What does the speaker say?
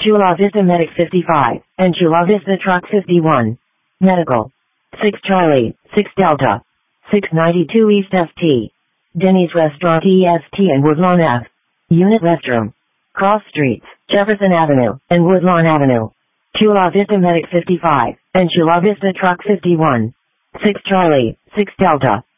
Chula Vista Medic 55, and Chula Vista Truck 51. Medical. 6 Charlie, 6 Delta. 692 East ST. Denny's Restaurant EST and Woodlawn Ave. Unit Restroom. Cross Streets, Jefferson Avenue, and Woodlawn Avenue. Chula Vista Medic 55, and Chula Vista Truck 51. 6 Charlie, 6 Delta.